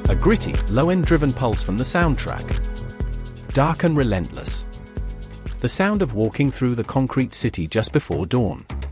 A gritty, low-end driven pulse from the soundtrack. Dark and relentless. The sound of walking through the concrete city just before dawn.